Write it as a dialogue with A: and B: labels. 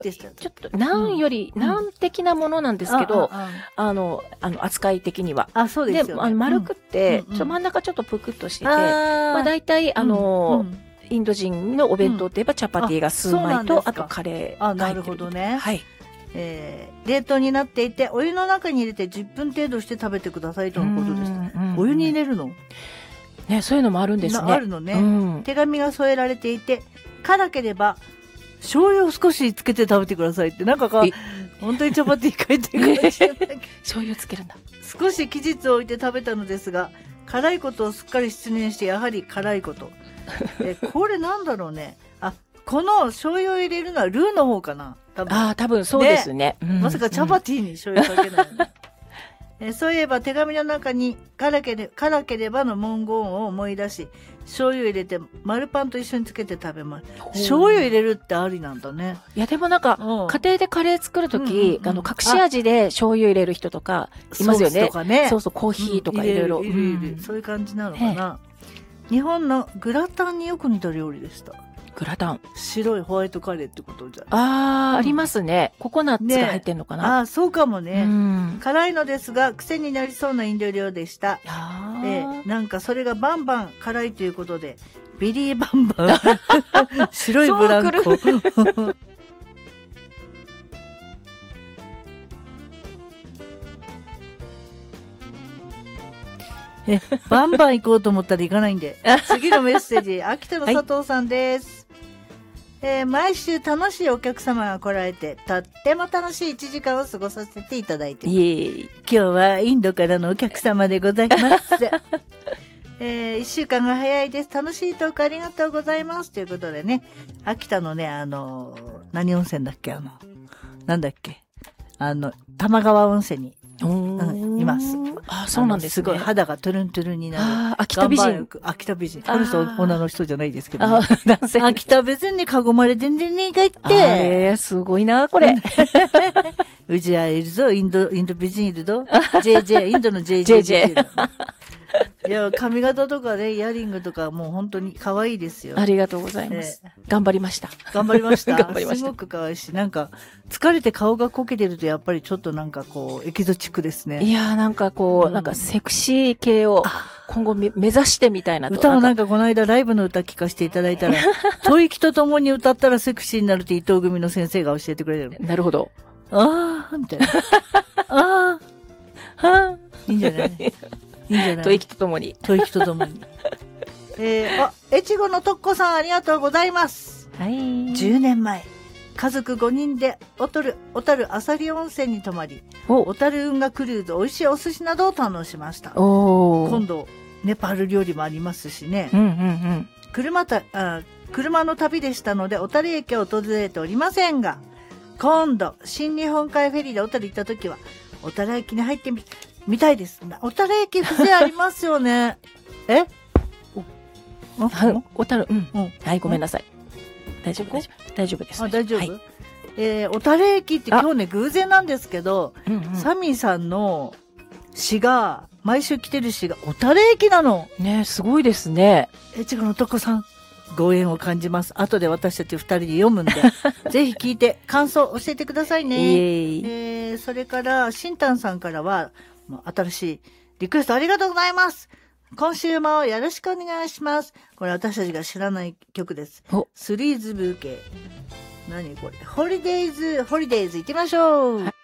A: でした。
B: ちょっと、ナンより、ナン的なものなんですけど、扱い的には。
A: あ、そうですよね。
B: で、丸くって、真ん中ちょっとぷくっとしてて、大体、インド人のお弁当といえばチャパティが数枚と、あとカレー。
A: なるほどね。
B: はい。
A: 冷凍になっていて、お湯の中に入れて10分程度して食べてくださいとのことでした。お湯に入れるの
B: ね、そういうのもあるんですね。
A: あるのね。手紙が添えられていて、辛ければ、醤油を少しつけて食べてくださいって、なんか本当にチャパティ書いてるかもしれないけど。
B: 醤油つけるんだ。
A: 少し期日を置いて食べたのですが、辛いことをすっかり失念して、やはり辛いこと。これなんだろうね。この醤油を入れるのはルーの方かな。
B: 多分そうですね。
A: まさかチャパティに醤油かけない。そういえば手紙の中に辛ければの文言を思い出し、醤油入れて丸パンと一緒につけて食べます。醤油入れるってありなんだね。
B: いやでもなんか、家庭でカレー作るとき、隠し味で醤油入れる人とかいますよね。
A: ソースとかね。
B: そうそう、コーヒーとかいろいろ。
A: そういう感じなのかな。日本のグラタンによく似た料理でした。
B: グラタン。
A: 白いホワイトカレーってことじゃ
B: ありますね。ココナッツが入ってんのかな。
A: そうかもね。辛いのですが、癖になりそうなインド料でした。なんかそれがバンバン辛いということで、ビリーバンバン。白いブランコ。バンバン行こうと思ったら行かないんで。次のメッセージ、秋田の佐藤さんです。毎週楽しいお客様が来られて、とっても楽しい1時間を過ごさせていただいてます。今日はインドからのお客様でございます。1週間が早いです。楽しいトークありがとうございます。ということでね、秋田のね、何温泉だっけなんだっけ玉川温泉に。います。
B: そうなんですね。
A: すごい肌がトゥルントゥルンになる。
B: 秋田美人。
A: 秋田美人。この人女の人じゃないですけど。
B: 男性。
A: 秋田別に囲まれてんでねえかいって。
B: すごいな、これ。
A: うちはいるぞ、インド美人いるぞ。JJ、インドの JJ。いや、髪型とかね、イヤリングとかもう本当に可愛いですよ。
B: ありがとうございます。頑張りました。
A: 頑張りました。すごく可愛いし、なんか、疲れて顔がこけてるとやっぱりちょっとなんかこう、エキゾチックですね。
B: いやーなんかこう、なんかセクシー系を今後目指してみたいなと。
A: 歌をなんかこの間ライブの歌聞かせていただいたら、吐息とともに歌ったらセクシーになるって伊藤組の先生が教えてくれる。
B: なるほど。
A: みたいな。いいんじゃないいいんじゃない
B: 吐息とともに。
A: 吐息とともに。越後のとっこさんありがとうございます。
B: はい。
A: 10年前、家族5人で小樽朝里温泉に泊まり、小樽運河クルーズ、美味しいお寿司などを堪能しました。今度、ネパール料理もありますしね。車の旅でしたので、小樽駅を訪れておりませんが、今度、新日本海フェリーで小樽行った時は、小樽駅に入ってみたいです。小樽駅風情ありますよね。
B: 小樽、はい、ごめんなさい。大丈夫です。
A: 大丈夫。小樽駅って今日ね、偶然なんですけど、サミーさんの詩が、毎週来てる詩が小樽駅なの。
B: ね、すごいですね。
A: 越後のとこさん、ご縁を感じます。後で私たち2人で読むんで、ぜひ聞いて感想教えてくださいね。それから、しんたんさんからは、新しいリクエストありがとうございます。今週もよろしくお願いします。これ私たちが知らない曲です。スリーズブーケ。何これ。ホリデイズ行ってみましょう。